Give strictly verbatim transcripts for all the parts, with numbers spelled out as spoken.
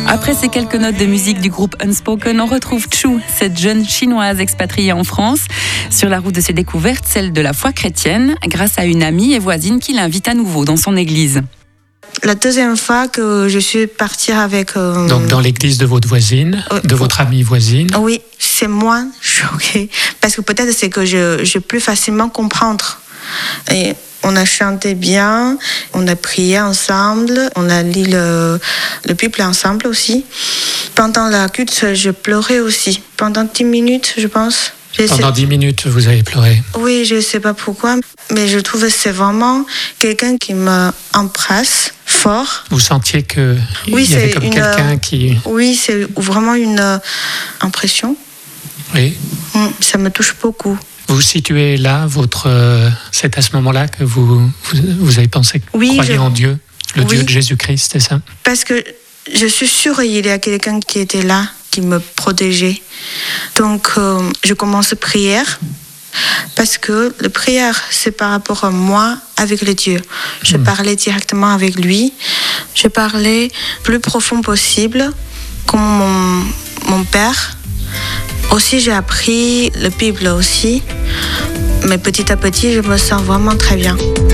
Après ces quelques notes de musique du groupe Unspoken, on retrouve Chu, cette jeune chinoise expatriée en France, sur la route de ses découvertes, celle de la foi chrétienne, grâce à une amie et voisine qui l'invite à nouveau dans son église. La deuxième fois que je suis partie avec... Euh... Donc dans l'église de votre voisine, euh, de votre amie voisine. Oui, c'est moins choquée. Parce que peut-être c'est que je, je peux plus facilement comprendre. Et on a chanté bien, on a prié ensemble, on a lu le, le Bible ensemble aussi. Pendant la culte, je pleurais aussi. Pendant dix minutes, je pense. Pendant dix minutes, vous avez pleuré. Oui, je ne sais pas pourquoi, mais je trouve que c'est vraiment quelqu'un qui m'embrasse fort. Vous sentiez qu'il oui, y avait comme une, quelqu'un qui... Oui, c'est vraiment une euh, impression. Oui. Mmh, ça me touche beaucoup. Vous vous situez là, votre, euh, c'est à ce moment-là que vous, vous, vous avez pensé oui, croire je... en Dieu, le oui. Dieu de Jésus-Christ, c'est ça? Parce que je suis sûre qu'il y a quelqu'un qui était là, qui me protégeait. Donc, euh, je commence prière. Parce que la prière, c'est par rapport à moi avec le Dieu. Je mmh. parlais directement avec lui. Je parlais plus profond possible, comme mon, mon père. Aussi, j'ai appris la Bible aussi. Mais petit à petit, je me sens vraiment très bien.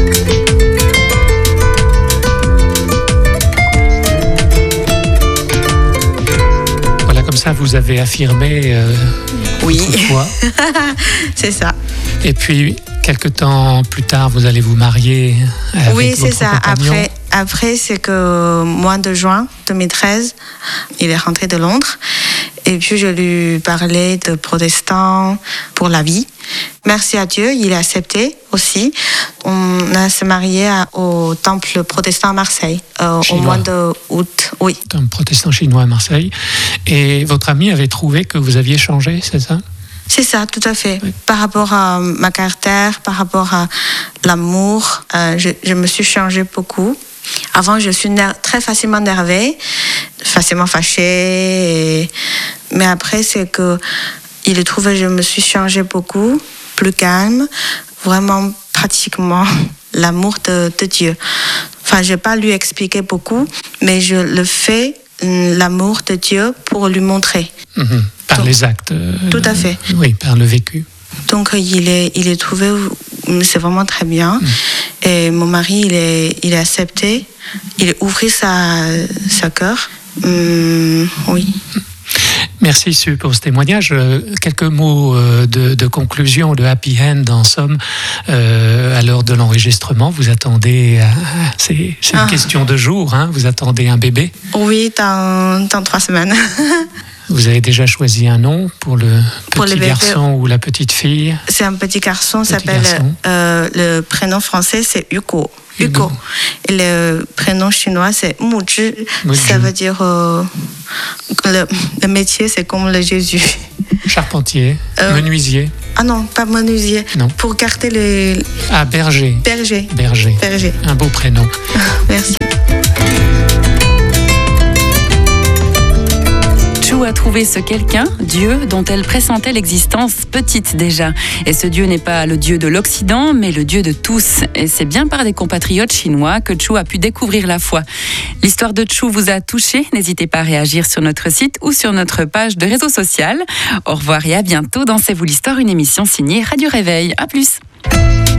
Voilà, comme ça, vous avez affirmé euh, oui. votre foi. C'est ça. Et puis, quelque temps plus tard, vous allez vous marier avec oui, votre c'est ça. compagnon. Après, après, c'est que mois de juin deux mille treize, il est rentré de Londres. Et puis, je lui parlais de protestants pour la vie. Merci à Dieu, il a accepté aussi. On a se marié au temple protestant à Marseille euh, au mois d'août. Oui. Temple protestant chinois à Marseille. Et votre ami avait trouvé que vous aviez changé, c'est ça? C'est ça, tout à fait. Oui. Par rapport à ma caractère, par rapport à l'amour, euh, je, je me suis changée beaucoup. Avant, je suis ner- très facilement énervée, facilement fâchée. Et... Mais après, c'est que il trouve que je me suis changée beaucoup, plus calme, vraiment pratiquement l'amour de, de Dieu. Enfin, je n'ai pas lui expliquer beaucoup, mais je le fais, l'amour de Dieu, pour lui montrer. Mmh, par Donc, les actes. Euh, tout à fait. Oui, par le vécu. Donc, il est, il est trouvé, c'est vraiment très bien. Mmh. Et mon mari, il est, il est accepté. Il a ouvert sa, sa cœur. Mmh, oui. Merci Sue pour ce témoignage. Quelques mots de, de conclusion, de happy end en somme. Euh, à l'heure de l'enregistrement, vous attendez, euh, c'est, c'est une ah. question de jour, hein, vous attendez un bébé? Oui, dans, dans trois semaines. Vous avez déjà choisi un nom pour le pour petit le garçon ou la petite fille? C'est un petit garçon, petit s'appelle garçon. Euh, le prénom français c'est Hugo. Hugo. Et le prénom chinois c'est Mu Zhi. Ça veut dire euh, le, le métier c'est comme le Jésus. Charpentier, euh, menuisier. Ah non, pas menuisier. Non. Pour garder les. Ah, berger. Berger. Berger. Berger. Un beau prénom. Merci. Chu a trouvé ce quelqu'un, Dieu, dont elle pressentait l'existence petite déjà. Et ce Dieu n'est pas le Dieu de l'Occident, mais le Dieu de tous. Et c'est bien par des compatriotes chinois que Chu a pu découvrir la foi. L'histoire de Chu vous a touché. N'hésitez pas à réagir sur notre site ou sur notre page de réseau social. Au revoir et à bientôt dans C'est vous l'histoire, une émission signée Radio Réveil. À plus.